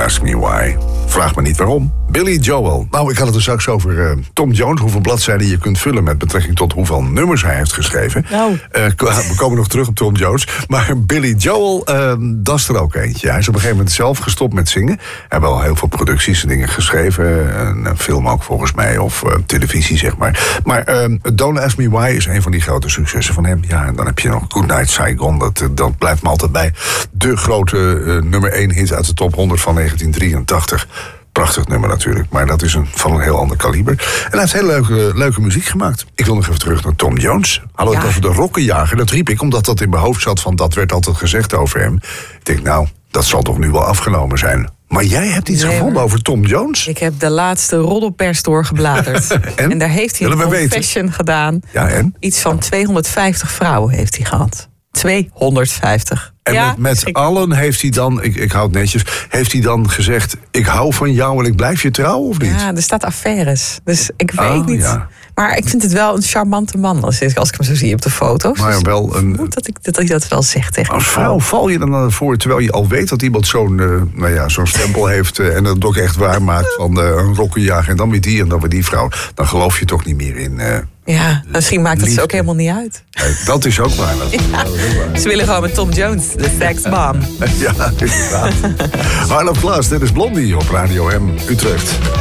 Ask Me Why. Vraag me niet waarom. Billy Joel. Nou, ik had het er straks over Tom Jones. Hoeveel bladzijden je kunt vullen met betrekking tot hoeveel nummers hij heeft geschreven. Nou. We komen nog terug op Tom Jones. Maar Billy Joel, dat is er ook eentje. Hij is op een gegeven moment zelf gestopt met zingen. Hij heeft wel heel veel producties en dingen geschreven. Een film ook volgens mij. Of televisie, zeg maar. Maar Don't Ask Me Why is een van die grote successen van hem. Ja, en dan heb je nog Goodnight Saigon. Dat blijft me altijd bij. De grote nummer 1 hit uit de top 100 van 1983. Prachtig nummer natuurlijk, maar dat is van een heel ander kaliber. En hij heeft heel leuke muziek gemaakt. Ik wil nog even terug naar Tom Jones. Hadden we het over de Rokkenjager. Dat riep ik omdat dat in mijn hoofd zat, van dat werd altijd gezegd over hem. Ik denk, nou, dat zal toch nu wel afgenomen zijn. Maar jij hebt iets gevonden over Tom Jones? Ik heb de laatste roddelpers doorgebladerd. en daar heeft hij een confession gedaan. Ja, en? Iets van 250 vrouwen heeft hij gehad. 250. En ja, met allen heeft hij dan, ik hou het netjes, heeft hij dan gezegd, ik hou van jou en ik blijf je trouw, of niet? Ja, er staat affaires. Dus ik weet niet. Ja. Maar ik vind het wel een charmante man als ik hem zo zie op de foto's. Maar wel dat hij dat wel zegt tegen als vrouw val je dan voor, terwijl je al weet dat iemand zo'n stempel heeft en dat ook echt waar maakt van een rokkenjager en dan weer die en dan weer die vrouw. Dan geloof je toch niet meer in. Ja, misschien maakt het ze ook helemaal niet uit. Nee, dat is ook waar. Ze willen gewoon met Tom Jones, de seksbom. Ja, inderdaad. Harlem Glass, dit is Blondie op Radio M Utrecht.